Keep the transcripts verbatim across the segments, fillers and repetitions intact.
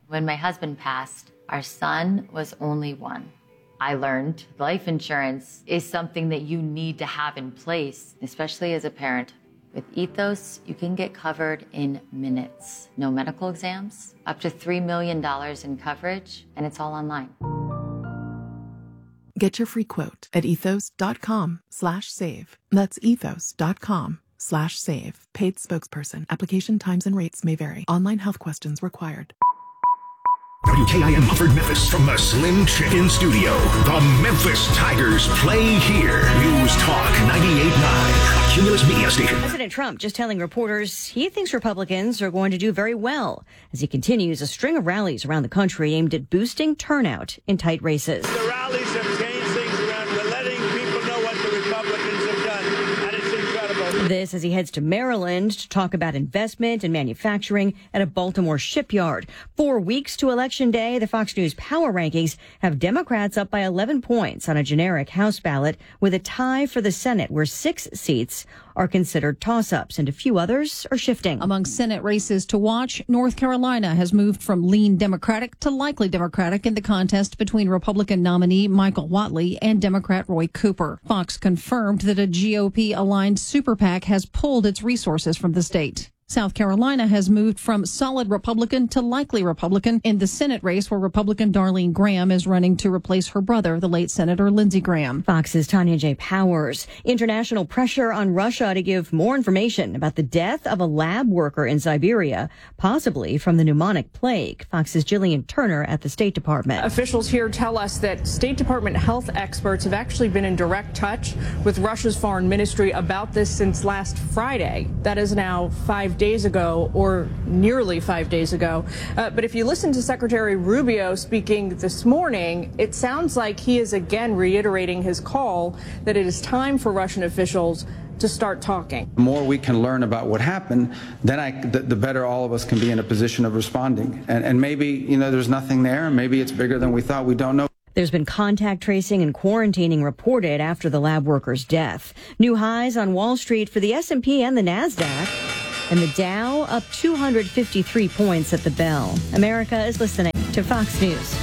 When my husband passed, our son was only one. I learned life insurance is something that you need to have in place, especially as a parent. With Ethos, you can get covered in minutes. No medical exams, up to three million dollars in coverage, and it's all online. Get your free quote at ethos.com slash save. That's ethos.com slash save. Paid spokesperson. Application times and rates may vary. Online health questions required. W K I M Hufford Memphis from the Slim Chicken Studio. The Memphis Tigers play here. News Talk ninety-eight point nine, a Cumulus Media station. President Trump just telling reporters he thinks Republicans are going to do very well as he continues a string of rallies around the country aimed at boosting turnout in tight races. The rallies have changed things around. We're letting people know what the Republicans have done, and it's incredible. This as he heads to Maryland to talk about investment and manufacturing at a Baltimore shipyard. Four weeks to Election Day, the Fox News Power Rankings have Democrats up by eleven points on a generic House ballot with a tie for the Senate, where six seats are considered toss-ups and a few others are shifting. Among Senate races to watch, North Carolina has moved from lean Democratic to likely Democratic in the contest between Republican nominee Michael Whatley and Democrat Roy Cooper. Fox confirmed that a G O P-aligned super PAC has pulled its resources from the state. South Carolina has moved from solid Republican to likely Republican in the Senate race, where Republican Darlene Graham is running to replace her brother, the late Senator Lindsey Graham. Fox's Tanya J. Powers. International pressure on Russia to give more information about the death of a lab worker in Siberia, possibly from the pneumonic plague. Fox's Jillian Turner at the State Department. Officials here tell us that State Department health experts have actually been in direct touch with Russia's foreign ministry about this since last Friday. That is now five days ago, or nearly five days ago. Uh, but if you listen to Secretary Rubio speaking this morning, it sounds like he is again reiterating his call that it is time for Russian officials to start talking. The more we can learn about what happened, then I, the, the better all of us can be in a position of responding. And, and maybe, you know, there's nothing there. Maybe it's bigger than we thought. We don't know. There's been contact tracing and quarantining reported after the lab worker's death. New highs on Wall Street for the S and P and the NASDAQ. And the Dow up two hundred fifty-three points at the bell. America is listening to Fox News.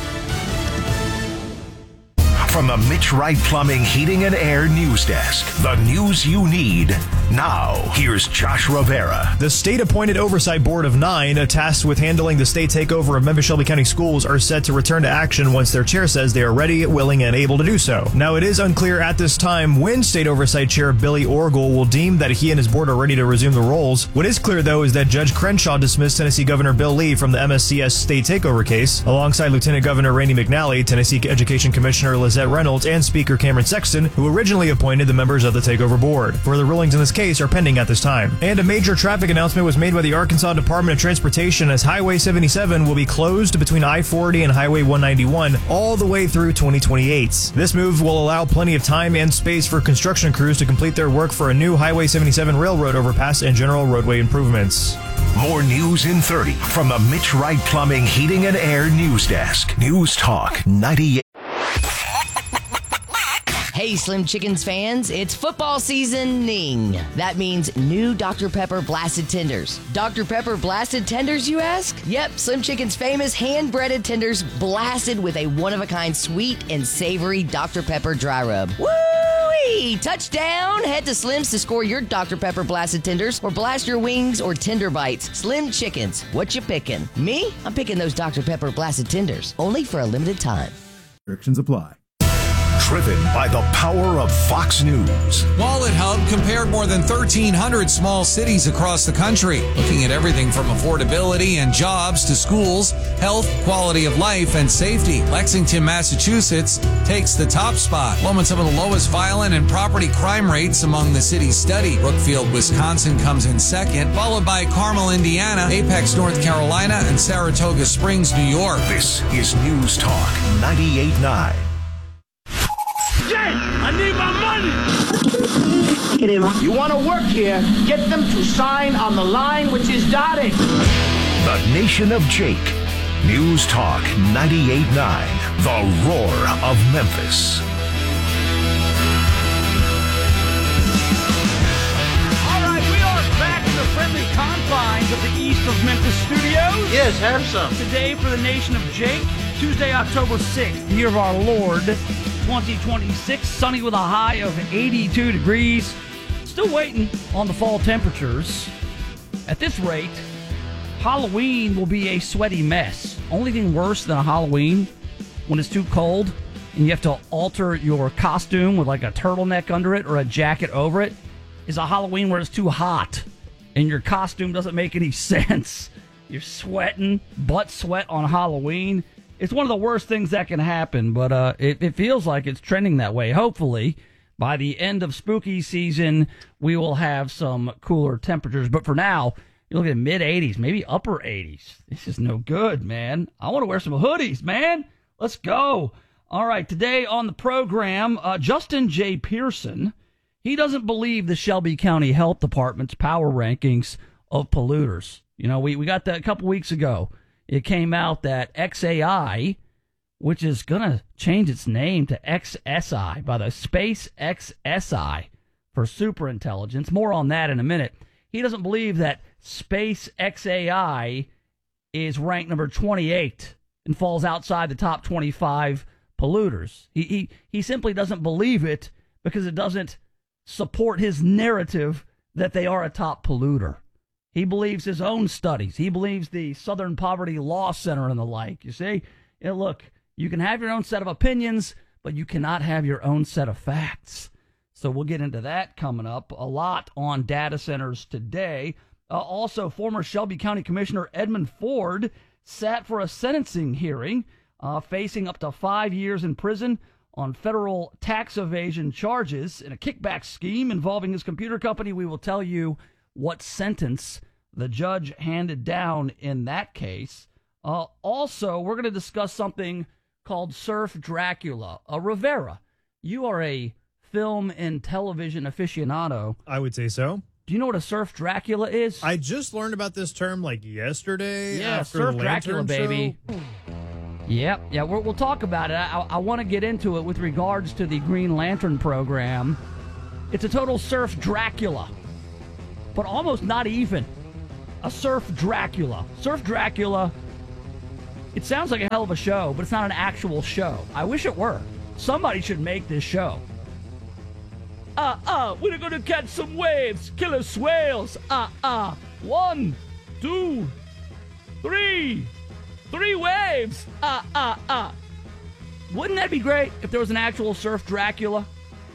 From the Mitch Wright Plumbing, Heating and Air News Desk, the news you need now. Here's Josh Rivera. The state-appointed Oversight Board of Nine, tasked with handling the state takeover of Memphis-Shelby County schools, are set to return to action once their chair says they are ready, willing, and able to do so. Now, it is unclear at this time when State Oversight Chair Billy Orgel will deem that he and his board are ready to resume the roles. What is clear, though, is that Judge Crenshaw dismissed Tennessee Governor Bill Lee from the M S C S state takeover case, alongside Lieutenant Governor Randy McNally, Tennessee Education Commissioner Lizette Reynolds, and Speaker Cameron Sexton, who originally appointed the members of the takeover board. Further rulings in this case are pending at this time. And a major traffic announcement was made by the Arkansas Department of Transportation as Highway seventy-seven will be closed between I forty and Highway one ninety-one all the way through twenty twenty-eight. This move will allow plenty of time and space for construction crews to complete their work for a new Highway seventy-seven railroad overpass and general roadway improvements. More news in thirty from the Mitch Wright Plumbing, Heating and Air News Desk. News Talk ninety-eight. Hey, Slim Chickens fans, it's football seasoning. That means new Doctor Pepper Blasted Tenders. Doctor Pepper Blasted Tenders, you ask? Yep, Slim Chicken's famous hand-breaded tenders blasted with a one-of-a-kind sweet and savory Doctor Pepper dry rub. Woo-wee! Touchdown! Head to Slim's to score your Doctor Pepper Blasted Tenders or blast your wings or tender bites. Slim Chickens, what you picking? Me? I'm picking those Doctor Pepper Blasted Tenders, only for a limited time. Restrictions apply. Driven by the power of Fox News. Wallet Hub compared more than thirteen hundred small cities across the country, looking at everything from affordability and jobs to schools, health, quality of life, and safety. Lexington, Massachusetts takes the top spot, one with some of the lowest violent and property crime rates among the cities studied. Brookfield, Wisconsin comes in second, followed by Carmel, Indiana, Apex, North Carolina, and Saratoga Springs, New York. This is News Talk ninety-eight point nine. Jay, I need my money. You want to work here, get them to sign on the line which is dotted. The Nation of Jake. News Talk ninety-eight point nine. The Roar of Memphis. All right, we are back in the friendly confines of the East of Memphis Studios. Yes, have some. Today for the Nation of Jake, Tuesday, October sixth, year of our Lord, twenty twenty-six, sunny with a high of eighty-two degrees. Still waiting on the fall temperatures. At this rate, Halloween will be a sweaty mess. Only thing worse than a Halloween when it's too cold and you have to alter your costume with like a turtleneck under it or a jacket over it is a Halloween where it's too hot and your costume doesn't make any sense. You're sweating, butt sweat on Halloween. It's one of the worst things that can happen, but uh, it, it feels like it's trending that way. Hopefully, by the end of spooky season, we will have some cooler temperatures. But for now, you're looking at mid-eighties, maybe upper eighties. This is no good, man. I want to wear some hoodies, man. Let's go. All right, today on the program, uh, Justin J. Pearson, he doesn't believe the Shelby County Health Department's power rankings of polluters. You know, we, we got that a couple weeks ago. It came out that X A I, which is going to change its name to X S I, by the Space X S I for superintelligence. More on that in a minute. He doesn't believe that Space X A I is ranked number twenty-eight and falls outside the top twenty-five polluters. He, he, he simply doesn't believe it because it doesn't support his narrative that they are a top polluter. He believes his own studies. He believes the Southern Poverty Law Center and the like. You see, you know, look, you can have your own set of opinions, but you cannot have your own set of facts. So we'll get into that coming up. A lot on data centers today. Uh, also, former Shelby County Commissioner Edmund Ford sat for a sentencing hearing, uh, facing up to five years in prison on federal tax evasion charges in a kickback scheme involving his computer company. We will tell you what sentence the judge handed down in that case. Uh, also, we're going to discuss something called Surf Dracula. Uh, Rivera, you are a film and television aficionado. I would say so. Do you know what a Surf Dracula is? I just learned about this term like yesterday. Yeah, after Surf the Dracula, Lantern baby. Show. Yep, yeah, we'll, we'll talk about it. I, I want to get into it with regards to the Green Lantern program. It's a total Surf Dracula, but almost not even. A Surf Dracula. Surf Dracula, it sounds like a hell of a show, but it's not an actual show. I wish it were. Somebody should make this show. Uh, uh, we're going to catch some waves. Killer swales. Uh, uh, one, two, three. Three waves. Uh, uh, uh. Wouldn't that be great if there was an actual Surf Dracula?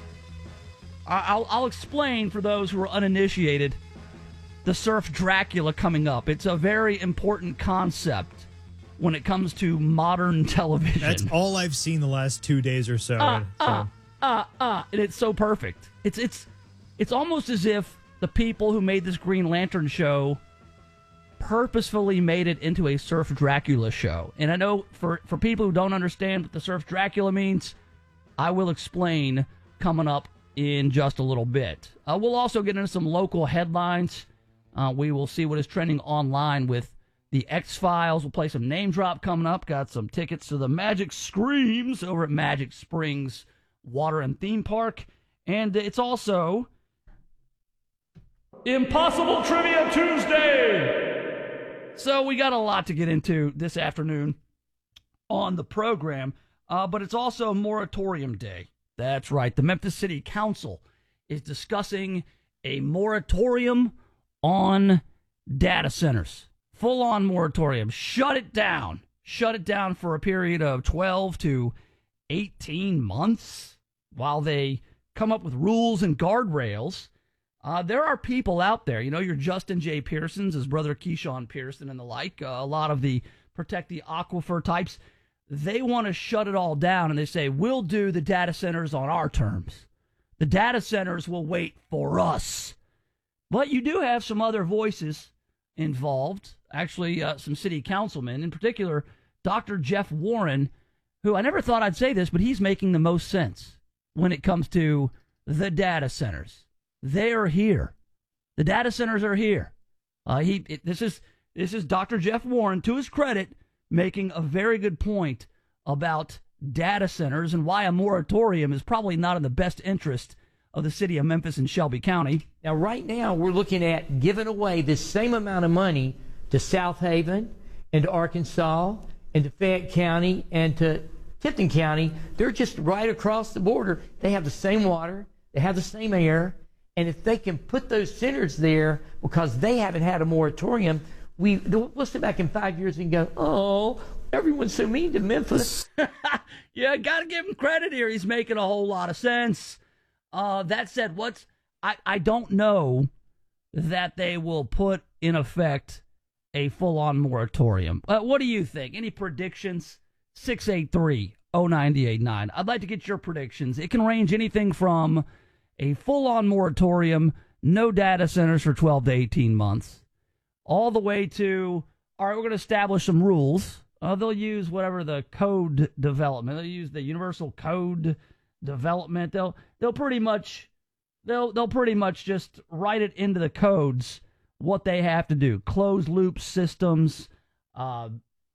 I'll, I'll explain for those who are uninitiated the Surf Dracula coming up. It's a very important concept when it comes to modern television. That's all I've seen the last two days or so. Uh, so. uh, uh, uh. And it's so perfect. It's, it's, it's almost as if the people who made this Green Lantern show purposefully made it into a Surf Dracula show. And I know for, for people who don't understand what the Surf Dracula means, I will explain coming up in just a little bit. Uh, we'll also get into some local headlines. Uh, we will see what is trending online with the X-Files. We'll play some name drop coming up. Got some tickets to the Magic Screams over at Magic Springs Water and Theme Park. And it's also Impossible Trivia Tuesday. So we got a lot to get into this afternoon on the program, uh, but it's also Moratorium Day. That's right. The Memphis City Council is discussing a moratorium on data centers. Full-on moratorium. Shut it down. Shut it down for a period of twelve to eighteen months while they come up with rules and guardrails. Uh, there are people out there, you know, your Justin J. Pearsons, his brother Keyshawn Pearson and the like, uh, a lot of the Protect the Aquifer types, they want to shut it all down, and they say, we'll do the data centers on our terms. The data centers will wait for us. But you do have some other voices involved, actually uh, some city councilmen, in particular Doctor Jeff Warren, who I never thought I'd say this, but he's making the most sense when it comes to the data centers. They are here. The data centers are here. Uh, he it, this is this is Doctor Jeff Warren, to his credit, making a very good point about data centers and why a moratorium is probably not in the best interest of the city of Memphis and Shelby County. Now, right now, we're looking at giving away this same amount of money to South Haven and to Arkansas and to Fayette County and to Tipton County. They're just right across the border. They have the same water. They have the same air. And if they can put those centers there because they haven't had a moratorium, we, we'll sit back in five years and go, oh, everyone's so mean to Memphis. Yeah, got to give him credit here. He's making a whole lot of sense. Uh, that said, what's I, I don't know that they will put in effect a full-on moratorium. Uh, what do you think? Any predictions? six eight three, oh nine eight nine. I'd like to get your predictions. It can range anything from a full-on moratorium, no data centers for twelve to eighteen months, all the way to, all right, we're going to establish some rules. Uh, they'll use whatever the code development. They'll use the universal code development. They'll they'll pretty much they'll they'll pretty much just write it into the codes what they have to do. Closed loop systems, uh,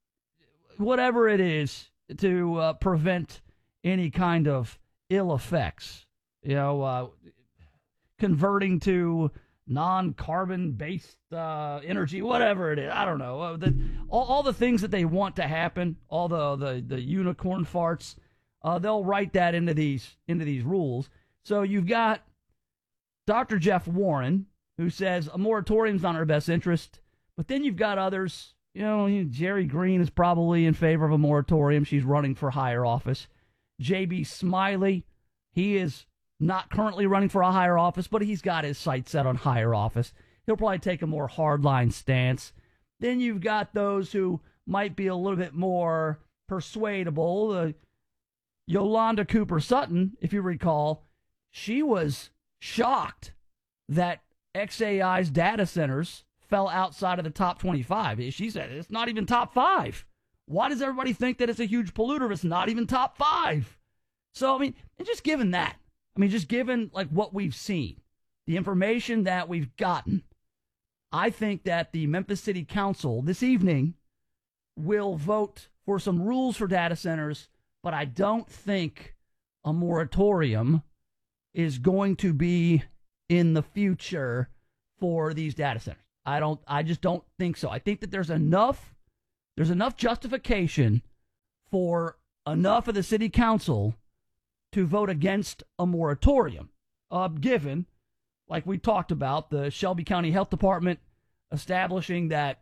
whatever it is to uh, prevent any kind of ill effects. You know, uh, converting to non-carbon based uh, energy, whatever it is. I don't know. Uh, the, all, all the things that they want to happen, all the the, the unicorn farts, uh, they'll write that into these into these rules. So you've got Doctor Jeff Warren, who says a moratorium's not in our best interest, but then you've got others. You know, Jerry Green is probably in favor of a moratorium. She's running for higher office. J B. Smiley, he is not currently running for a higher office, but he's got his sights set on higher office. He'll probably take a more hardline stance. Then you've got those who might be a little bit more persuadable. Uh, Yolanda Cooper Sutton, if you recall, she was shocked that X A I's data centers fell outside of the top twenty-five. She said it's not even top five. Why does everybody think that it's a huge polluter if it's not even top five? So, I mean, and just given that, I mean, just given like what we've seen, the information that we've gotten, I think that the Memphis City Council this evening will vote for some rules for data centers, but I don't think a moratorium is going to be in the future for these data centers. I don't, I just don't think so. I think that there's enough, there's enough justification for enough of the city council to vote against a moratorium, uh, given, like we talked about, the Shelby County Health Department establishing that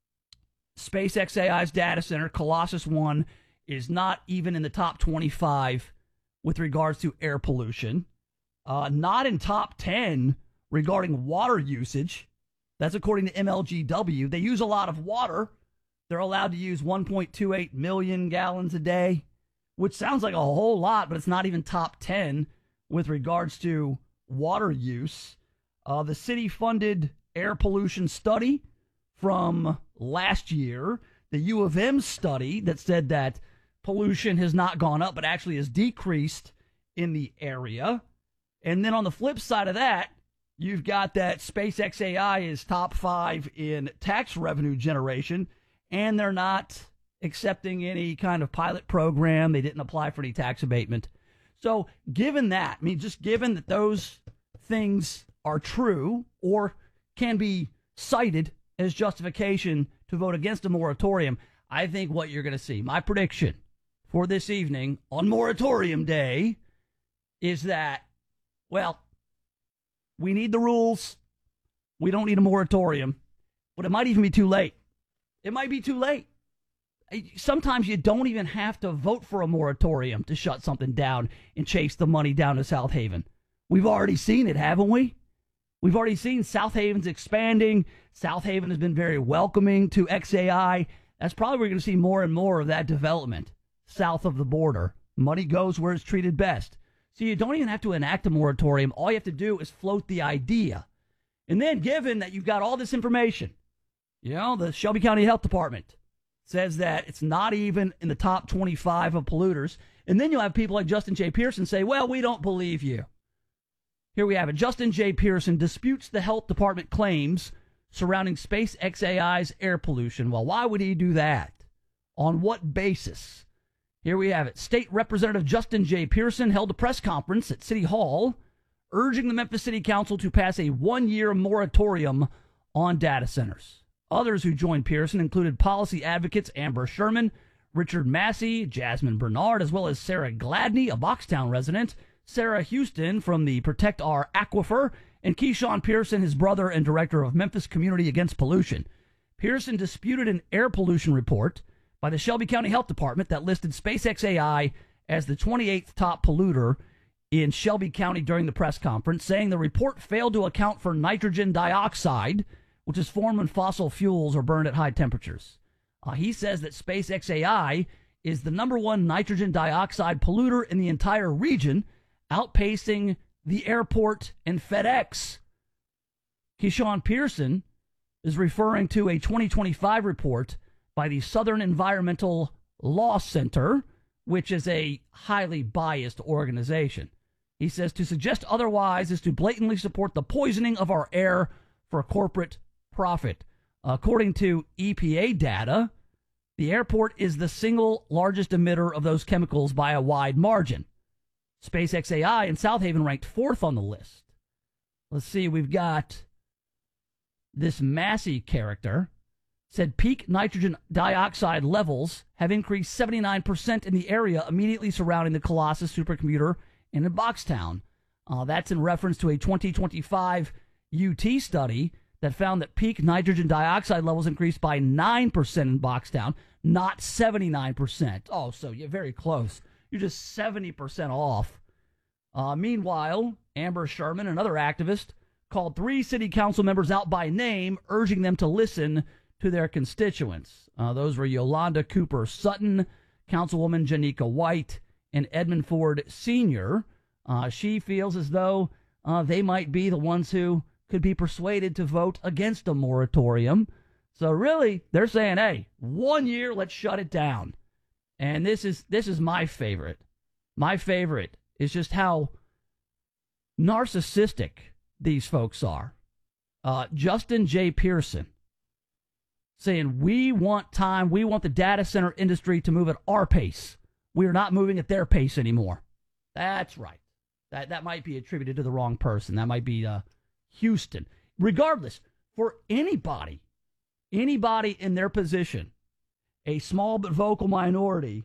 SpaceX A I's data center, Colossus One, is not even in the top twenty-five with regards to air pollution, uh, not in top ten regarding water usage. That's according to M L G W. They use a lot of water. They're allowed to use one point two eight million gallons a day, which sounds like a whole lot, but it's not even top ten with regards to water use. Uh, the city-funded air pollution study from last year, the U of M study that said that pollution has not gone up, but actually has decreased in the area. And then on the flip side of that, you've got that SpaceX A I is top five in tax revenue generation, and they're not accepting any kind of pilot program. They didn't apply for any tax abatement. So given that, I mean, just given that those things are true or can be cited as justification to vote against a moratorium, I think what you're going to see, my prediction for this evening on Moratorium Day, is that, well, we need the rules. We don't need a moratorium, but it might even be too late. It might be too late. Sometimes you don't even have to vote for a moratorium to shut something down and chase the money down to South Haven. We've already seen it, haven't we? We've already seen South Haven's expanding. South Haven has been very welcoming to X A I. That's probably where we're going to see more and more of that development south of the border. Money goes where it's treated best. So you don't even have to enact a moratorium. All you have to do is float the idea. And then given that you've got all this information, you know, the Shelby County Health Department says that it's not even in the top twenty-five of polluters. And then you'll have people like Justin J. Pearson say, well, we don't believe you. Here we have it. Justin J. Pearson disputes the health department claims surrounding SpaceX A I's air pollution. Well, why would he do that? On what basis? Here we have it. State Representative Justin J. Pearson held a press conference at City Hall urging the Memphis City Council to pass a one-year moratorium on data centers. Others who joined Pearson included policy advocates Amber Sherman, Richard Massey, Jasmine Bernard, as well as Sarah Gladney, a Boxtown resident, Sarah Houston from the Protect Our Aquifer, and Keyshawn Pearson, his brother and director of Memphis Community Against Pollution. Pearson disputed an air pollution report by the Shelby County Health Department that listed SpaceX A I as the twenty-eighth top polluter in Shelby County during the press conference, saying the report failed to account for nitrogen dioxide, which is formed when fossil fuels are burned at high temperatures. Uh, he says that SpaceX A I is the number one nitrogen dioxide polluter in the entire region, outpacing the airport and FedEx. Keyshawn Pearson is referring to a twenty twenty-five report by the Southern Environmental Law Center, which is a highly biased organization. He says to suggest otherwise is to blatantly support the poisoning of our air for corporate profit. According to E P A data, the airport is the single largest emitter of those chemicals by a wide margin. SpaceX A I in South Haven ranked fourth on the list. Let's see, we've got this Massey character said peak nitrogen dioxide levels have increased seventy-nine percent in the area immediately surrounding the Colossus supercomputer and in Boxtown. Uh, that's in reference to a twenty twenty-five U T study that found that peak nitrogen dioxide levels increased by nine percent in Boxtown, not seventy-nine percent. Oh, so you're very close. You're just seventy percent off. Uh, meanwhile, Amber Sherman, another activist, called three city council members out by name, urging them to listen to their constituents. Uh, those were Yolanda Cooper Sutton, Councilwoman Janika White, and Edmund Ford Senior Uh, she feels as though uh, they might be the ones who could be persuaded to vote against a moratorium. So really, they're saying, hey, one year, let's shut it down. And this is this is my favorite. My favorite is just how narcissistic these folks are. Uh, Justin J. Pearson saying, we want time, we want the data center industry to move at our pace. We are not moving at their pace anymore. That's right. That that might be attributed to the wrong person. That might be uh, Houston. Regardless, for anybody, anybody in their position, a small but vocal minority,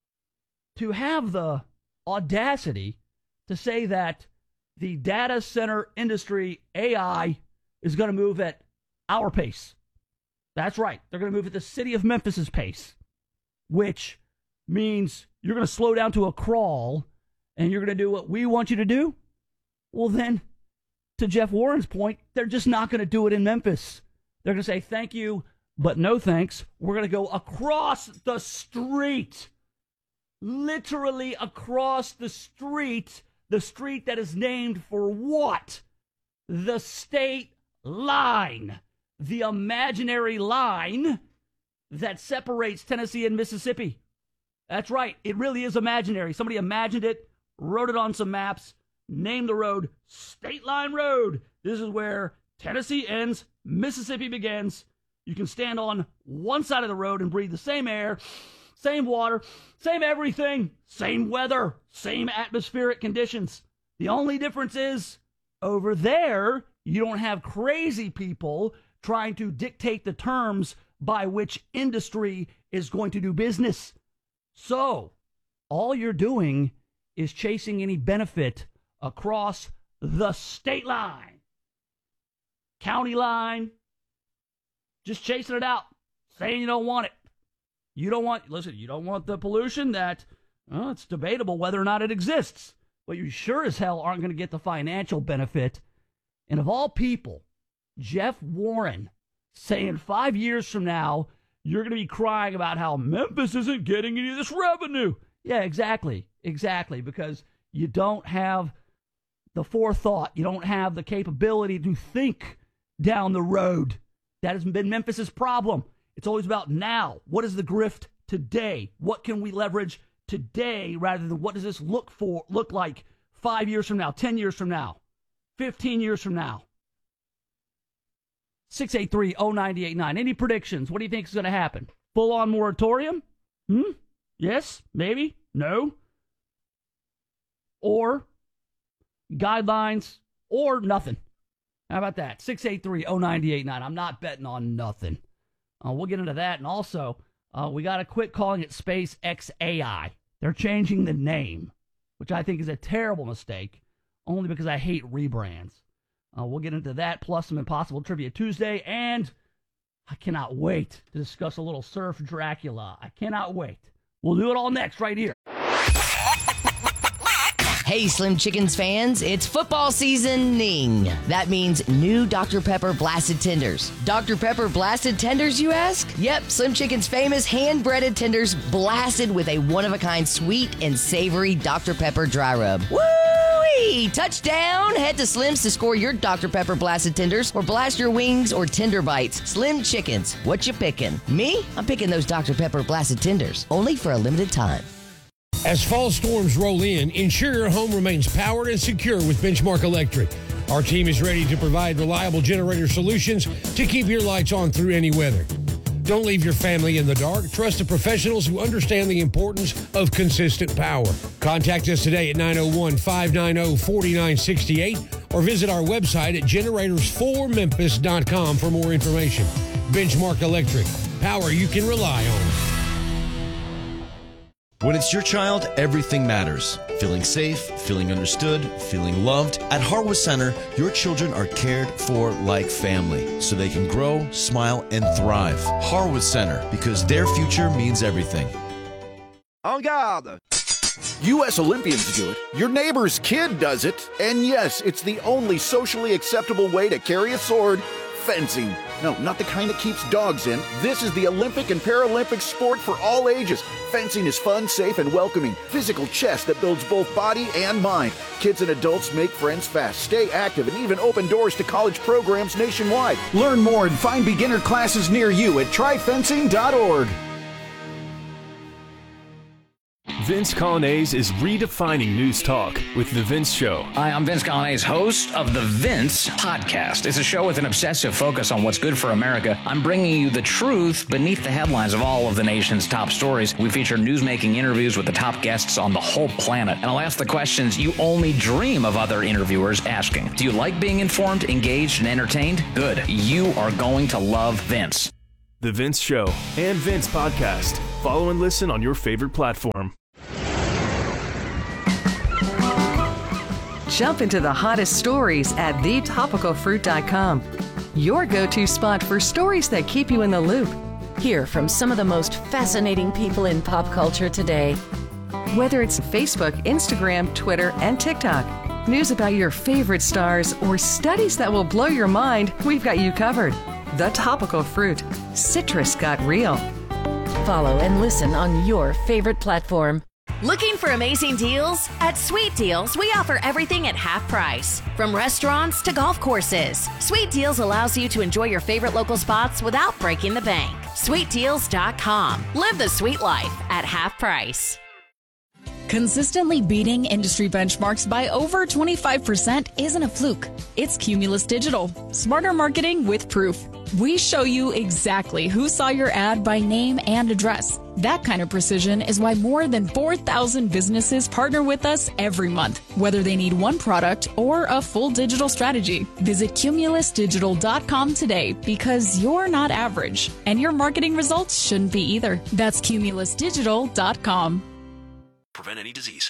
to have the audacity to say that the data center industry, A I, is going to move at our pace. That's right. They're going to move at the city of Memphis's pace, which means you're going to slow down to a crawl and you're going to do what we want you to do. Well, then, to Jeff Warren's point, they're just not going to do it in Memphis. They're going to say, thank you, but no thanks. We're going to go across the street, literally across the street, the street that is named for what? The state line. The imaginary line that separates Tennessee and Mississippi. That's right. It really is imaginary. Somebody imagined it, wrote it on some maps, named the road State Line Road. This is where Tennessee ends, Mississippi begins. You can stand on one side of the road and breathe the same air, same water, same everything, same weather, same atmospheric conditions. The only difference is over there, you don't have crazy people trying to dictate the terms by which industry is going to do business. So, all you're doing is chasing any benefit across the state line, county line, just chasing it out, saying you don't want it. You don't want, listen, you don't want the pollution that, well, it's debatable whether or not it exists, but you sure as hell aren't going to get the financial benefit. And of all people, Jeff Warren saying five years from now, you're going to be crying about how Memphis isn't getting any of this revenue. Yeah, exactly. Exactly. Because you don't have the forethought. You don't have the capability to think down the road. That has been Memphis's problem. It's always about now. What is the grift today? What can we leverage today rather than what does this look for look like five years from now, ten years from now, fifteen years from now? six eight three oh nine eight nine. Any predictions? What do you think is going to happen? Full-on moratorium? Hmm? Yes? Maybe? No? Or guidelines? Or nothing? How about that? six eight three oh nine eight nine. I'm not betting on nothing. Uh, we'll get into that. And also, uh, we got to quit calling it SpaceX A I. They're changing the name, which I think is a terrible mistake, only because I hate rebrands. Uh, we'll get into that, plus some Impossible Trivia Tuesday, and I cannot wait to discuss a little Surf Dracula. I cannot wait. We'll do it all next right here. Hey, Slim Chickens fans, it's football seasoning. That means new Doctor Pepper Blasted Tenders. Doctor Pepper Blasted Tenders, you ask? Yep, Slim Chicken's famous hand-breaded tenders blasted with a one-of-a-kind sweet and savory Doctor Pepper dry rub. Woo-wee! Touchdown! Head to Slim's to score your Doctor Pepper Blasted Tenders or blast your wings or tender bites. Slim Chickens, what you picking? Me? I'm picking those Doctor Pepper Blasted Tenders, only for a limited time. As fall storms roll in, ensure your home remains powered and secure with Benchmark Electric. Our team is ready to provide reliable generator solutions to keep your lights on through any weather. Don't leave your family in the dark. Trust the professionals who understand the importance of consistent power. Contact us today at nine oh one, five nine oh, four nine six eight or visit our website at generators for memphis dot com for more information. Benchmark Electric. Power you can rely on. When it's your child, everything matters. Feeling safe, feeling understood, feeling loved. At Harwood Center, your children are cared for like family, so they can grow, smile, and thrive. Harwood Center, because their future means everything. En garde! U S Olympians do it, your neighbor's kid does it, and yes, it's the only socially acceptable way to carry a sword: fencing. No, not the kind that keeps dogs in. This is the Olympic and Paralympic sport for all ages. Fencing is fun, safe, and welcoming. Physical chess that builds both body and mind. Kids and adults make friends fast, stay active, and even open doors to college programs nationwide. Learn more and find beginner classes near you at try fencing dot org. Vince Colonnese is redefining news talk with The Vince Show. Hi, I'm Vince Colonnese, host of The Vince Podcast. It's a show with an obsessive focus on what's good for America. I'm bringing you the truth beneath the headlines of all of the nation's top stories. We feature newsmaking interviews with the top guests on the whole planet. And I'll ask the questions you only dream of other interviewers asking. Do you like being informed, engaged, and entertained? Good. You are going to love Vince. The Vince Show and Vince Podcast. Follow and listen on your favorite platform. Jump into the hottest stories at the topical fruit dot com. Your go-to spot for stories that keep you in the loop. Hear from some of the most fascinating people in pop culture today. Whether it's Facebook, Instagram, Twitter, and TikTok, news about your favorite stars, or studies that will blow your mind, we've got you covered. The Topical Fruit. Citrus got real. Follow and listen on your favorite platform. Looking for amazing deals? At Sweet Deals, we offer everything at half price. From restaurants to golf courses, Sweet Deals allows you to enjoy your favorite local spots without breaking the bank. sweet deals dot com. Live the sweet life at half price. Consistently beating industry benchmarks by over twenty-five percent isn't a fluke. It's Cumulus Digital. Smarter marketing with proof. We show you exactly who saw your ad by name and address. That kind of precision is why more than four thousand businesses partner with us every month, whether they need one product or a full digital strategy. Visit cumulus digital dot com today, because you're not average, and your marketing results shouldn't be either. That's cumulus digital dot com. Prevent any disease.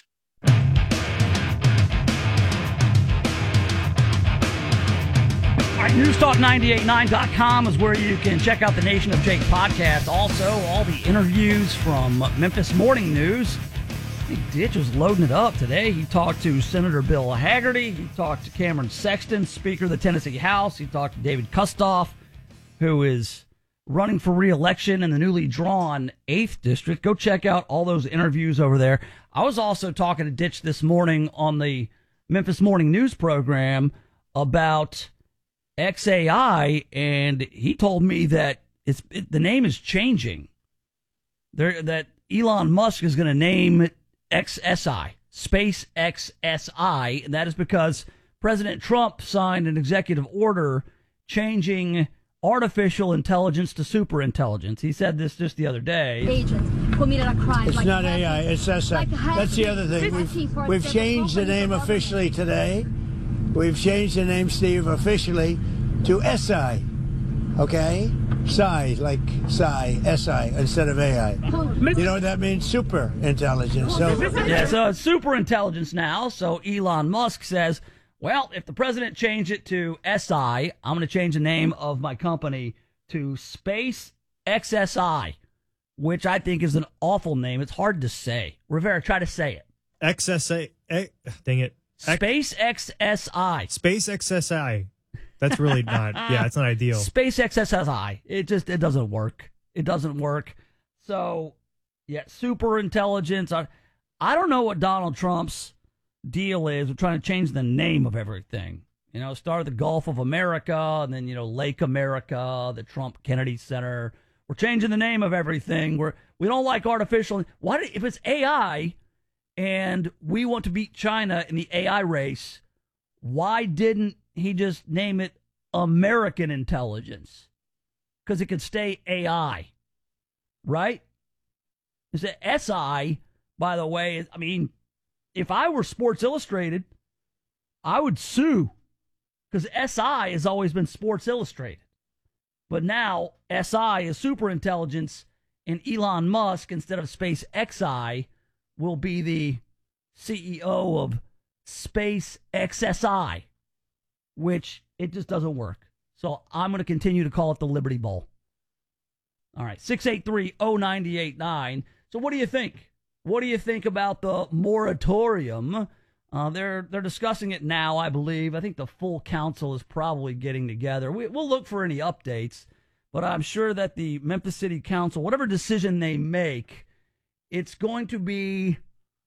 All right, news talk nine eight nine dot com is where you can check out the Nation of Jake podcast. Also, all the interviews from Memphis Morning News. Big Ditch was loading it up today. He talked to Senator Bill Hagerty. He talked to Cameron Sexton, Speaker of the Tennessee House. He talked to David Kustoff, who is running for re-election in the newly drawn eighth District. Go check out all those interviews over there. I was also talking to Ditch this morning on the Memphis Morning News program about X A I, and he told me that it's it, the name is changing. There, that Elon Musk is going to name it X S I, SpaceX S I, and that is because President Trump signed an executive order changing artificial intelligence to superintelligence. He said this just the other day. Agents committed a crime. It's like not A I, it's S I. Like That's the other thing. We've, we've changed the name officially today. We've changed the name, Steve, officially to S I. okay? Psi, like Psi, S I, instead of A I. You know what that means? Super intelligence. So, yeah, so it's super intelligence now. So Elon Musk says, well, if the president changed it to S I, I'm going to change the name of my company to Space X S I, which I think is an awful name. It's hard to say. Rivera, try to say it. X S A, eh, dang it. Space X S I. Space X S I. That's really not, yeah, it's not ideal. Space X S I. It just, it doesn't work. It doesn't work. So, yeah, super intelligence. I, I don't know what Donald Trump's deal is with trying to change the name of everything. You know, started the Gulf of America, and then, you know, Lake America, the Trump Kennedy Center. We're changing the name of everything. We're, we don't like artificial. Why, if it's A I and we want to beat China in the A I race, why didn't he just name it American intelligence? Because it could stay A I, right? Is it S I, by the way? I mean, if I were Sports Illustrated, I would sue, because S I has always been Sports Illustrated. But now S I is super intelligence, and Elon Musk, instead of Space X I, will be the C E O of Space X S I, which it just doesn't work. So I'm going to continue to call it the Liberty Bowl. All right, six eight three, oh nine eight nine. So what do you think? What do you think about the moratorium? Uh, they're they're discussing it now, I believe. I think the full council is probably getting together. We, we'll look for any updates, but I'm sure that the Memphis City Council, whatever decision they make, it's going to be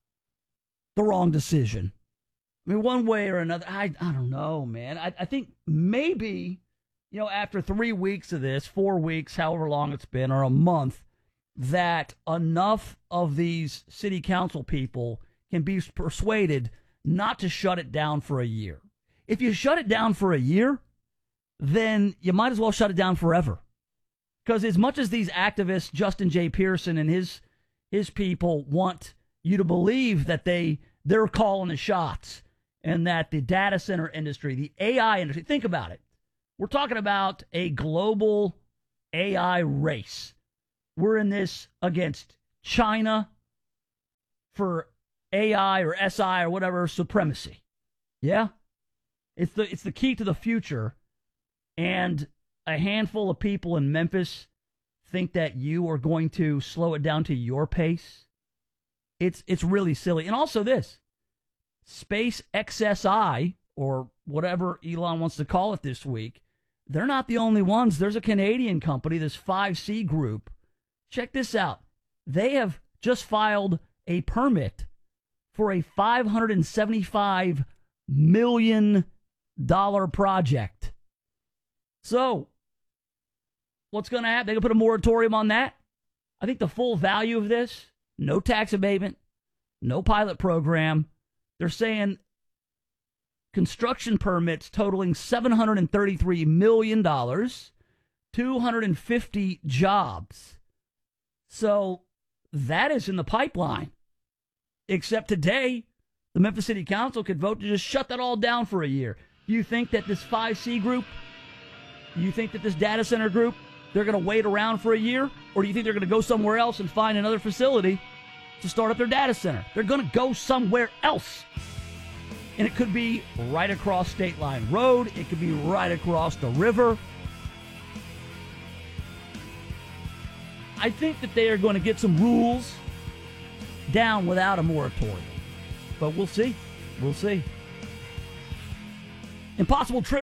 the wrong decision. I mean, one way or another, I I don't know, man. I, I think maybe, you know, after three weeks of this, four weeks, however long it's been, or a month, that enough of these city council people can be persuaded not to shut it down for a year. If you shut it down for a year, then you might as well shut it down forever. Because as much as these activists, Justin J. Pearson and his his people, want you to believe that they they're calling the shots, and that the data center industry, the A I industry, think about it. We're talking about a global A I race. We're in this against China for A I or S I or whatever supremacy. Yeah? It's the it's the key to the future. And a handful of people in Memphis think that you are going to slow it down to your pace. It's it's really silly. And also this, Space X S I, or whatever Elon wants to call it this week, they're not the only ones. There's a Canadian company, this five C Group. Check this out. They have just filed a permit for a five hundred seventy-five million dollars project. So, what's going to happen? They're going to put a moratorium on that? I think the full value of this, no tax abatement, no pilot program. They're saying construction permits totaling seven hundred thirty-three million dollars, two hundred fifty jobs. So that is in the pipeline. Except today, the Memphis City Council could vote to just shut that all down for a year. You think that this five C group, you think that this data center group, they're going to wait around for a year? Or do you think they're going to go somewhere else and find another facility to start up their data center? They're going to go somewhere else. And it could be right across State Line Road. It could be right across the river. I think that they are going to get some rules down without a moratorium. But we'll see. We'll see. Impossible trip.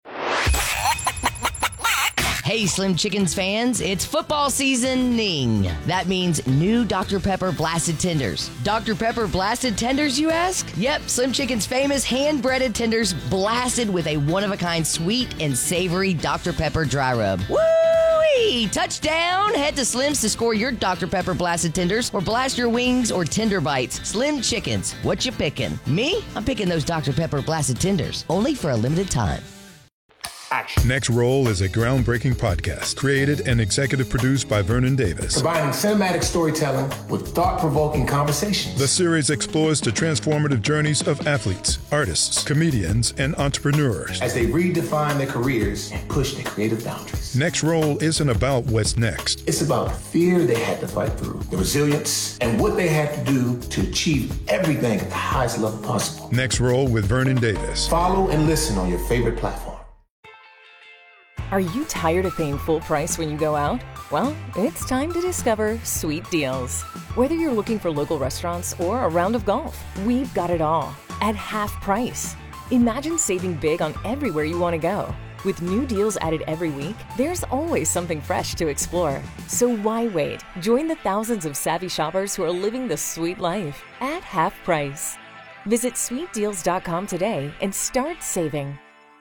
Hey, Slim Chickens fans, it's football seasoning. That means new Doctor Pepper Blasted Tenders. Doctor Pepper Blasted Tenders, you ask? Yep, Slim Chicken's famous hand-breaded tenders blasted with a one-of-a-kind sweet and savory Doctor Pepper dry rub. Woo-wee! Touchdown! Head to Slim's to score your Doctor Pepper Blasted Tenders or blast your wings or tender bites. Slim Chickens, what you picking? Me? I'm picking those Doctor Pepper Blasted Tenders, only for a limited time. Action. Next Roll is a groundbreaking podcast created and executive produced by Vernon Davis. Combining cinematic storytelling with thought-provoking conversations. The series explores the transformative journeys of athletes, artists, comedians, and entrepreneurs as they redefine their careers and push their creative boundaries. Next Roll isn't about what's next. It's about fear they had to fight through, the resilience, and what they had to do to achieve everything at the highest level possible. Next Roll with Vernon Davis. Follow and listen on your favorite platform. Are you tired of paying full price when you go out? Well, it's time to discover Sweet Deals. Whether you're looking for local restaurants or a round of golf, we've got it all at half price. Imagine saving big on everywhere you want to go. With new deals added every week, there's always something fresh to explore. So why wait? Join the thousands of savvy shoppers who are living the sweet life at half price. Visit sweet deals dot com today and start saving.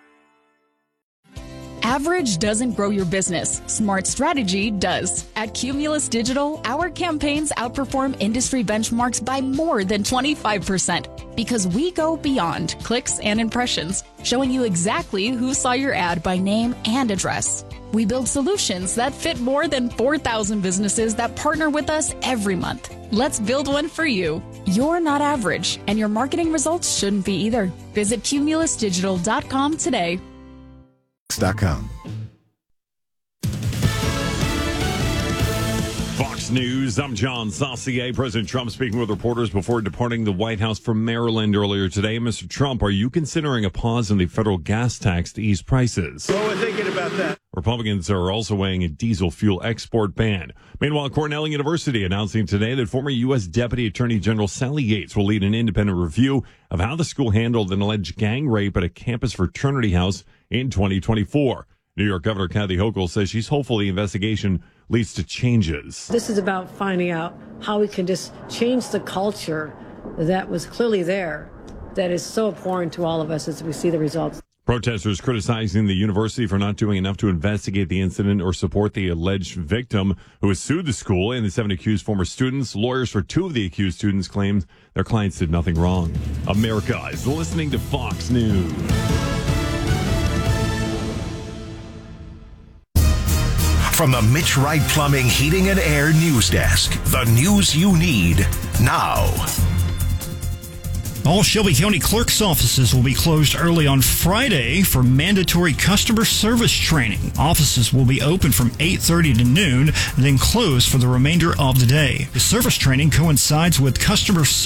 Average doesn't grow your business. Smart strategy does. At Cumulus Digital, our campaigns outperform industry benchmarks by more than twenty-five percent because we go beyond clicks and impressions, showing you exactly who saw your ad by name and address. We build solutions that fit more than four thousand businesses that partner with us every month. Let's build one for you. You're not average, and your marketing results shouldn't be either. Visit cumulus digital dot com today. .com. Fox News, I'm John Saucier. President Trump speaking with reporters before departing the White House from Maryland earlier today. Mister Trump, are you considering a pause in the federal gas tax to ease prices? Well, we're thinking about that. Republicans are also weighing a diesel fuel export ban. Meanwhile, Cornell University announcing today that former U S. Deputy Attorney General Sally Yates will lead an independent review of how the school handled an alleged gang rape at a campus fraternity house in twenty twenty-four. New York Governor Kathy Hochul says she's hopeful the investigation leads to changes. This is about finding out how we can just change the culture that was clearly there, that is so abhorrent to all of us as we see the results. Protesters criticizing the university for not doing enough to investigate the incident or support the alleged victim who has sued the school and the seven accused former students. Lawyers for two of the accused students claimed their clients did nothing wrong. America is listening to Fox News. From the Mitch Wright Plumbing, Heating, and Air News Desk, the news you need now. All Shelby County clerk's offices will be closed early on Friday for mandatory customer service training. Offices will be open from eight thirty to noon, then closed for the remainder of the day. The service training coincides with customer service